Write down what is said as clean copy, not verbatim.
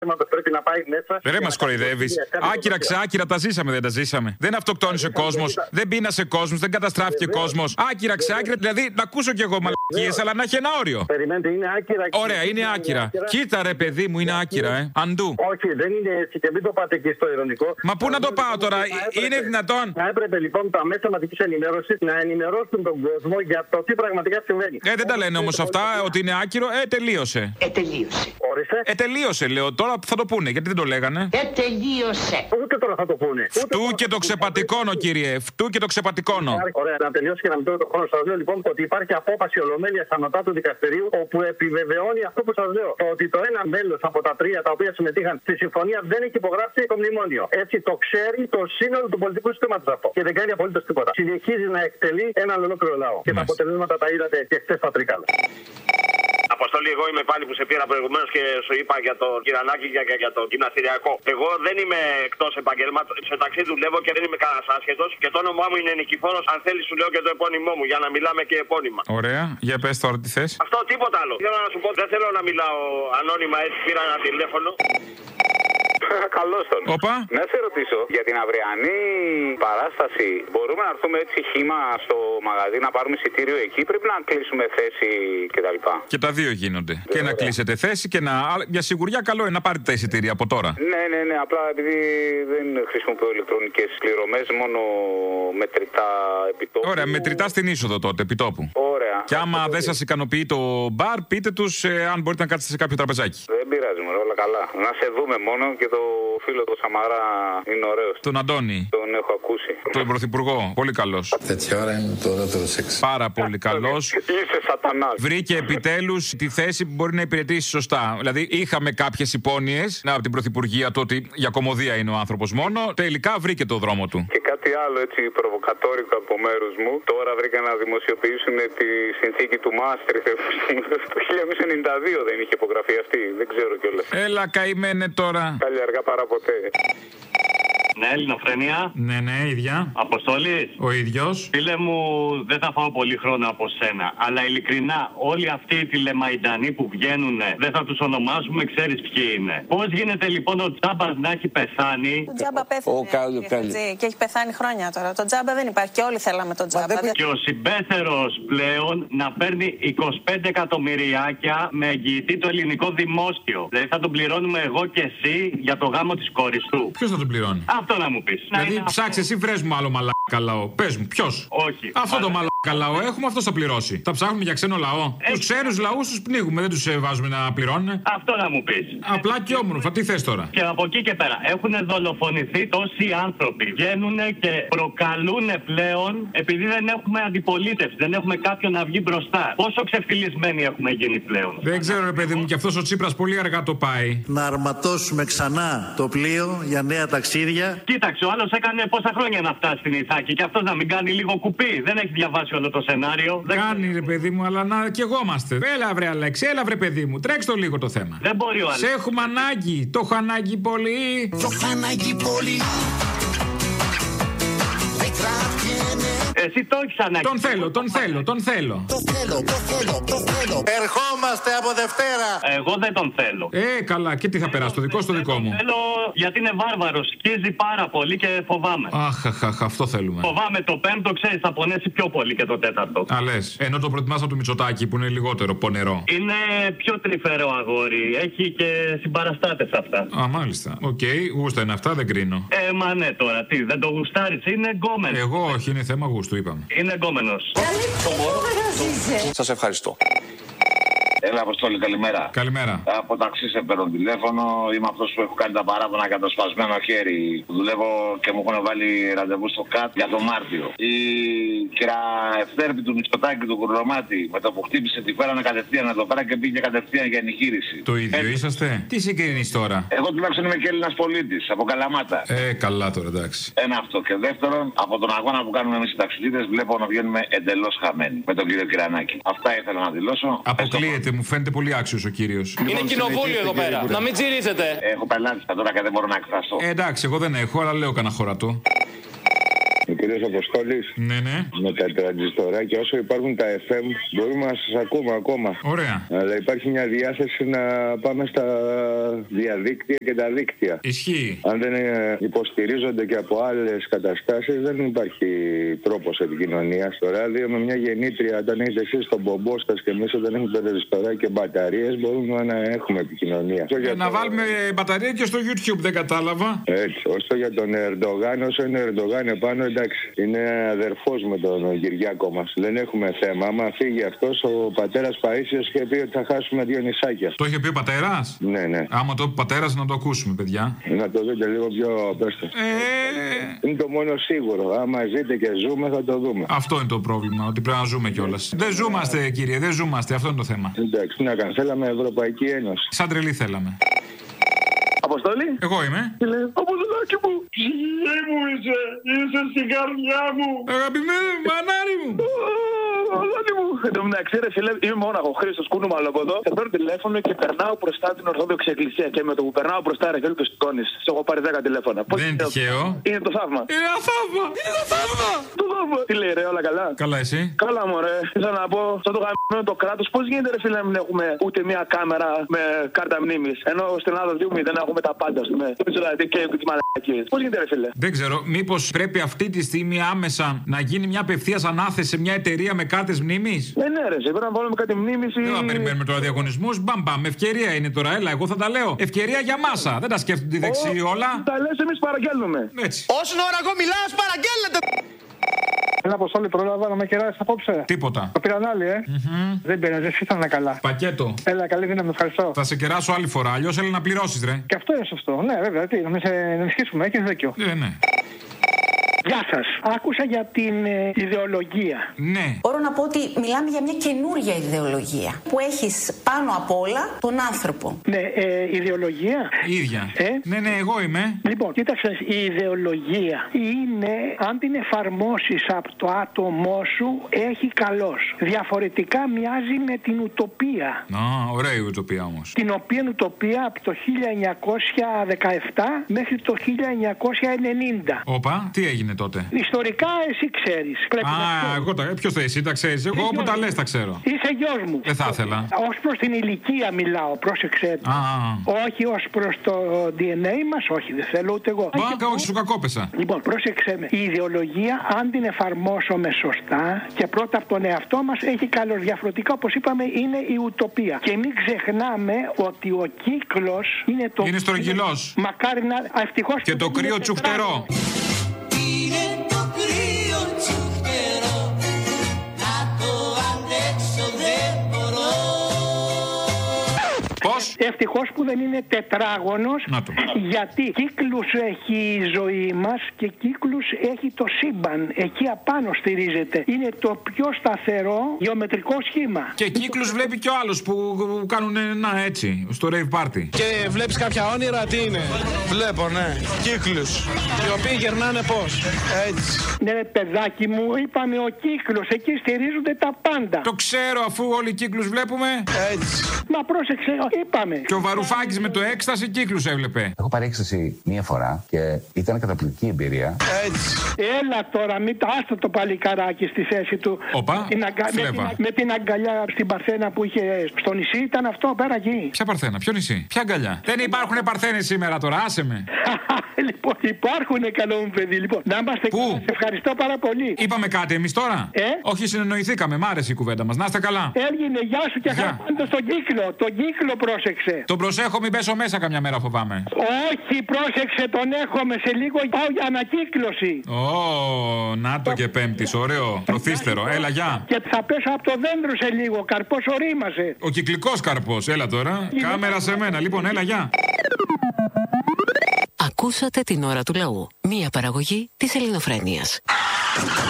πρέπει να πάει μέσα. Δεν μα κοροϊδεύει. Άκυρα ξάκυρα τα ζήσαμε, δεν τα ζήσαμε. Δεν αυτοκτόνησε κόσμο, δεν πείνασε κόσμο, δεν καταστράφηκε κόσμο. Άκυρα ξάκυρα, δηλαδή να ακούσω κι εγώ μαλακίες, αλλά να έχει ένα όριο. Περιμένετε, είναι άκυρα. Ωραία, είναι άκυρα. Κοίτα ρε παιδί μου, είναι άκυρα, Αντού. Όχι, δεν είναι έτσι και μην το πάτε εκεί στο ειρωνικό. Μα πού να το πάω τώρα, είναι δυνατόν. Θα έπρεπε λοιπόν τα μέσα μαζικής ενημέρωσης να ενημερώσουν τον κόσμο για το τι πραγματικά συμβαίνει. Δεν τα λένε όμως αυτά, ότι είναι άκυρο. Τελείωσε. Ορίστε. Τελείωσε, λέω. Τώρα θα το πούνε, γιατί δεν το λέγανε. Τελείωσε. Ούτε τώρα θα το πούνε. Φτού και το ξεπατικώνω, κύριε. Φτού και το ξεπατικώνω. Ωραία, να τελειώσει και να μην τρώω το χρόνο. Σας λέω λοιπόν ότι υπάρχει απόφαση ολομέλειας ανωτάτου δικαστηρίου όπου επιβεβαιώνει αυτό που σας λέω. Το ότι το ένα μέλος από τα τρία τα οποία συμμετείχαν στη συμφωνία δεν έχει υπογράψει το μνημόνιο. Έτσι το ξέρει το σύνολο του πολιτικού συστήματος αυτό. Και δεν κάνει απολύτως τίποτα. Συνεχίζει να εκτελεί έναν ολόκληρο λαό. Και τα αποτελέσματα τα είδατε και χθες στα Τρίκαλα. Αποστόλη, εγώ είμαι πάλι που σε πήρα προηγουμένως και σου είπα για το Κυρανάκι και για το γυμναστηριακό. Εγώ δεν είμαι εκτός επαγγέλματος. Σε ταξί δουλεύω και δεν είμαι κανένας άσχετος. Και το όνομά μου είναι Νικηφόρος. Αν θέλει, σου λέω και το επώνυμό μου για να μιλάμε και επώνυμα. Ωραία, για πες τώρα τι θες. Αυτό τίποτα άλλο. Θέλω να σου πω, δεν θέλω να μιλάω ανώνυμα, έτσι πήρα ένα τηλέφωνο. Καλώς τον. Όπα. Να σε ρωτήσω για την αυριανή παράσταση. Μπορούμε να έρθουμε έτσι χύμα στο μαγαζί να πάρουμε εισιτήριο εκεί, πρέπει να κλείσουμε θέση κτλ. Και τα δύο γίνονται. Και να κλείσετε θέση και να. Για σιγουριά, καλό είναι να πάρετε τα εισιτήρια από τώρα. Ναι. Απλά επειδή δεν χρησιμοποιώ ηλεκτρονικές πληρωμές, μόνο μετρητά επιτόπου. Ωραία, μετρητά στην είσοδο τότε, επιτόπου. Ωραία. Και άμα δεν σας ικανοποιεί το μπαρ, πείτε τους αν μπορείτε να κάτσετε σε κάποιο τραπεζάκι. Δεν πειράζει, όλα καλά. Να σε δούμε μόνο και το φίλο του Σαμαρά είναι ωραίος. Τον Αντώνη. Τον έχω ακούσει. Τον πρωθυπουργό. Πολύ καλός. Τέτοια ώρα είναι το ωραίο σεξ. Πάρα πολύ καλός. Είσαι σατανάς. Βρήκε επιτέλους τη θέση που μπορεί να υπηρετήσει σωστά. Δηλαδή, είχαμε κάποιες υπόνοιες από την πρωθυπουργία του ότι για κωμωδία είναι ο άνθρωπος μόνο. Τελικά βρήκε το δρόμο του. Και κάτι άλλο έτσι προβοκατόρικο από μέρους μου. Τώρα βρήκα να δημοσιοποιήσουν τη συνθήκη του Μάστριχτ. Το 1992 δεν είχε υπογραφεί αυτή. Δεν ξέρω κιόλας. Έλα, καημένε τώρα. Καλή αργά παρά ποτέ. Ναι, Ελληνοφρένεια. Ναι, ίδια. Αποστόλης. Ο ίδιος. Φίλε μου, δεν θα φάω πολύ χρόνο από σένα. Αλλά ειλικρινά, όλοι αυτοί οι τηλεμαϊντανοί που βγαίνουν, δεν θα τους ονομάζουμε, ξέρεις ποιοι είναι. Πώς γίνεται λοιπόν ο Τζάμπας να έχει πεθάνει. Το Τζάμπα πέθανε. Και έχει πεθάνει χρόνια τώρα. Το Τζάμπα δεν υπάρχει και όλοι θέλαμε τον Τζάμπα. Και ο συμπέθερος πλέον να παίρνει 25 εκατομμυριάκια με εγγυητή το ελληνικό δημόσιο. Δηλαδή θα τον πληρώνουμε εγώ και εσύ για το γάμο της κόρης του. Ποιος θα τον πληρώνει? Αυτό να μου πεις. Δηλαδή ψάξε εσύ, βρες μου άλλο μαλάκα λαό. Πες μου, ποιος? Όχι. Αυτό το μαλάκα λαό έχουμε, αυτός θα πληρώσει. Θα ψάχνουμε για ξένο λαό. Τους ξένους λαούς τους πνίγουμε, δεν τους βάζουμε να πληρώνουν. Αυτό να μου πεις. Απλά και όμορφα, τι θες τώρα? Και από εκεί και πέρα έχουν δολοφονηθεί τόσοι άνθρωποι. Βγαίνουν και προκαλούν πλέον επειδή δεν έχουμε αντιπολίτευση, δεν έχουμε κάποιον να βγει μπροστά. Πόσο ξεφτυλισμένοι έχουμε γίνει πλέον. Δεν ξέρω, ρε παιδί μου, και αυτός ο Τσίπρας πολύ αργά το πάει. Να αρματώσουμε ξανά το πλοίο για νέα ταξίδια. Κοίταξε, ο άλλος έκανε πόσα χρόνια να φτάσει στην Ιθάκη και αυτός να μην κάνει λίγο κουπί. Δεν έχει διαβάσει όλο το σενάριο. Κάνει, ρε παιδί μου, αλλά να κι εγώ είμαστε. Έλα, βρε Αλέξη, έλα, βρε παιδί μου, τρέξτε το λίγο το θέμα. Δεν μπορεί ο Αλέξη. Σε έχουμε ανάγκη. Το έχω ανάγκη πολύ. Το έχω ανάγκη πολύ. Εσύ το έχεις ανάγκη. Τον θέλω. Το θέλω. Ερχόμαστε από Δευτέρα. Εγώ δεν τον θέλω. Καλά, και τι θα περάσει, το δικό στο δικό μου. Θέλω γιατί είναι βάρβαρος, σκίζει πάρα πολύ και φοβάμαι. Αχ, αυτό θέλουμε. Φοβάμαι το πέμπτο, ξέρεις, θα πονέσει πιο πολύ και το τέταρτο. Α, λες. Ενώ το προτιμάς από το Μητσοτάκι που είναι λιγότερο πονερό. Είναι πιο τρυφερό αγόρι. Έχει και συμπαραστάτες αυτά. Α, μάλιστα. Οκ, γούστα είναι αυτά, δεν κρίνω. Μα ναι, τώρα τι, δεν το γουστάρεις, είναι γκόμενος. Εγώ όχι, είναι θέμα γούστου, είπαμε. Είναι γκόμενος. Σας ευχαριστώ. Έλα, Αποστόλη, καλημέρα. Καλημέρα. Από ταξί σε παίρνω τηλέφωνο. Είμαι αυτός που έχω κάνει τα παράπονα για το σπασμένο χέρι. Δουλεύω και μου έχουν βάλει ραντεβού στο ΚΑΤ για το Μάρτιο. Η κυρία Ευθέρπη του Μητσοτάκη του Κουρλωμάτη με το που χτύπησε τη φέρανε κατευθείαν εδώ πέρα και πήγε κατευθείαν για εγχείρηση. Το ίδιο είσαστε. Τι συγκρίνεις τώρα? Εγώ τουλάχιστον είμαι και Έλληνας πολίτης από Καλαμάτα. Καλά τώρα, εντάξει. Ένα αυτό. Και δεύτερον, από τον αγώνα που κάνουμε εμείς οι ταξιδίτες, βλέπω να βγαίνουμε εντελώς χαμένοι με τον κύριο Κυρανάκη. Αυτά ήθελα να δηλώσω. Αποκλείεται, μου φαίνεται πολύ άξιος ο κύριος. Είναι κοινοβούλιο εδώ πέρα. Να μην τσιρίζετε. Έχω πελάτες τώρα και δεν μπορώ να εκφραστώ. Εντάξει, εγώ δεν έχω, αλλά λέω κανένα χωρατό. κύριος Αποστόλης. Ναι. Με τα τραντζιστοράκια, όσο υπάρχουν τα FM, μπορούμε να σας ακούμε ακόμα. Ωραία. Αλλά υπάρχει μια διάθεση να πάμε στα διαδίκτυα και τα δίκτυα. Ισχύει. Αν δεν υποστηρίζονται και από άλλες καταστάσεις, δεν υπάρχει τρόπος επικοινωνίας. Στο ράδιο με μια γεννήτρια, όταν έχετε εσείς τον μπομπό σας και εμείς όταν έχουμε τραντζιστοράκια και μπαταρίες, μπορούμε να έχουμε επικοινωνία. Να βάλουμε μπαταρία και στο YouTube, δεν κατάλαβα. Έτσι. Όσο για τον Ερντογάν, όσο είναι Ερντογάν επάνω, εντάξει. Είναι αδερφός με τον Κυριάκο μας. Δεν έχουμε θέμα. Άμα φύγει αυτός, ο πατέρας Παΐσιος είχε πει ότι θα χάσουμε 2 νησάκια. Το είχε πει ο πατέρας? Ναι. Άμα το πει ο πατέρας, να το ακούσουμε, παιδιά. Να το δείτε λίγο πιο πέστε. Είναι το μόνο σίγουρο. Άμα ζείτε και ζούμε, θα το δούμε. Αυτό είναι το πρόβλημα, ότι πρέπει να ζούμε κιόλας. Δεν ζούμαστε, κύριε, δεν ζούμαστε. Αυτό είναι το θέμα. Εντάξει, τι να κάνουμε. Θέλαμε Ευρωπαϊκή Ένωση. Σαν τρελή θέλαμε. Αποστόλη. Εγώ είμαι. Αποστολάκι μου. Ψυχή μου είσαι στην καρδιά μου. Αγαπημένο μανάρι μου. Αγάπη μου. Εν τω μεταξύ, ρε φίλε, είμαι μόναχο. Χρήστος Κούνομαλο από εδώ. Θα παίρνω τηλέφωνο και περνάω μπροστά την Ορθόδοξη Εκκλησία. Και με το που περνάω μπροστά, ρε φίλε, το σηκώνεις. Σε έχω πάρει 10 τηλέφωνα. Δεν είναι τυχαίο. Είναι το θαύμα. Είναι ένα θαύμα. Το θαύμα. Τι λέει, ρε, όλα καλά. Καλά, εσύ. Καλά, μωρέ. Ήθελα να πω, σαν το γαμμένο το κράτος, πώς γίνεται, ρε φίλε, να μην έχουμε ούτε μία κάμερα με κάρτα μνήμης. Ενώ στην Ελλάδα 2.0 έχουμε τα πάντα, ας πούμε. Δηλαδή και τις μαλακίες. Πώς γίνεται, ρε φίλε. Δεν ξέρω, μήπως πρέπει αυτή τη στιγμή άμεσα να γίνει μια απευθείας ανάθεση σε μια εταιρεία με κάρτες μνήμης. Ναι, ρε, πρέπει να βάλουμε κάτι μνήμης. Δεν θα περιμένουμε τώρα διαγωνισμούς. Μπαμπαμ, ευκαιρία είναι τώρα. Έλα, εγώ θα τα λέω. Ευκαιρία για μάσα. Δεν τα σκέφτονται τη δεξί όλα. Τα λες, εμείς παραγγέλνουμε. Έτσι. Όσον ώρα εγώ μιλάω, παραγγέλλετε. Ένα Αποστόλη, πρόλαβα να με κεράσει απόψε. Τίποτα. Το πήραν άλλοι, Δεν πήραν, δεν ήταν καλά. Πακέτο. Έλα, καλή δύναμη, ευχαριστώ. Θα σε κεράσω άλλη φορά, αλλιώς έλα να πληρώσεις, ρε. Και αυτό είναι σωστό. Ναι, βέβαια, τι, να με ενισχύσουμε, έχεις δίκιο. Ναι. Γεια σας. Άκουσα για την ιδεολογία. Ναι. Μπορώ να πω ότι μιλάμε για μια καινούργια ιδεολογία που έχεις πάνω απ' όλα τον άνθρωπο. Ναι, ιδεολογία. Ίδια. Ναι, εγώ είμαι. Λοιπόν, κοίταξε, η ιδεολογία είναι αν την εφαρμόσεις από το άτομό σου έχει καλός. Διαφορετικά μοιάζει με την ουτοπία. Ωραία η ουτοπία όμως. Την οποία ουτοπία από το 1917 μέχρι το 1990. Όπα, τι έγινε τότε? Ιστορικά εσύ ξέρεις. Ποιος θα εσύ τα ξέρεις? Εγώ που τα λες τα ξέρω. Είσαι γιος μου. Δεν θα ήθελα. Ως προς την ηλικία μιλάω, πρόσεξε. Όχι ως προς το DNA μας, όχι, δεν θέλω ούτε εγώ. Όχι, σου κακόπεσα. Λοιπόν, πρόσεξε με. Η ιδεολογία, αν την εφαρμόσουμε σωστά και πρώτα από τον εαυτό μας, έχει καλώς. Διαφορετικά, όπως είπαμε, είναι η ουτοπία. Και μην ξεχνάμε ότι ο κύκλος είναι το. Είναι στρογγυλός. Μακάρι να. Ευτυχώς. Και το κρύο τσουχτερό. Είναι το κρύο τσουχτερό, να το αντέξω δεν μπορώ. Πώς? Ευτυχώς που δεν είναι τετράγωνος, γιατί κύκλους έχει η ζωή μας και κύκλους έχει το σύμπαν. Εκεί απάνω στηρίζεται. Είναι το πιο σταθερό γεωμετρικό σχήμα. Και κύκλους βλέπει και ο άλλος που κάνουν έτσι, στο rave party. Και βλέπεις κάποια όνειρα, τι είναι? Βλέπω, ναι. Κύκλους. Οι οποίοι γερνάνε πώς? Έτσι. Ναι, παιδάκι μου, είπαμε ο κύκλος. Εκεί στηρίζονται τα πάντα. Το ξέρω, αφού όλοι οι κύκλους βλέπουμε. Έτσι. Μα πρόσεξε, είπαμε. Και ο Βαρουφάκης με το έκσταση κύκλους έβλεπε. Έχω πάρει έκσταση μία φορά και ήταν καταπληκτική εμπειρία. Έτσι. Έλα τώρα, μην το άστο το παλικαράκι στη θέση του. Οπα, με την αγκαλιά στην Παρθένα που είχε στο νησί, ήταν αυτό πέρα εκεί. Ποια Παρθένα, ποιο νησί, ποια αγκαλιά? Δεν υπάρχουν Παρθένες σήμερα τώρα, άσε με. Λοιπόν, υπάρχουν, καλό μου παιδί. Λοιπόν, να είμαστε. Πού? Σε ευχαριστώ πάρα πολύ. Είπαμε κάτι εμείς τώρα? Όχι, συνεννοηθήκαμε, μ' άρεσε η κουβέντα μας. Να είστε καλά. Έγινε, γεια σου και χαρά στον κύκλο. Τον κύκλο πρόσεξε. Τον προσέχω, μην πέσω μέσα καμιά μέρα, φοβάμαι. Όχι, πρόσεξε, τον έχουμε σε λίγο. Πάω για ανακύκλωση. Να το και Πέμπτης, ωραίο. Προθύστερο, έλα, γεια. Και θα πέσω από το δέντρο σε λίγο. Καρπός ορίμασε. Ο κυκλικός καρπός, έλα τώρα. Κάμερα σε μένα, λοιπόν, έλα, γεια. Ακούσατε την ώρα του λαού. Μία παραγωγή της Ελληνοφρένειας.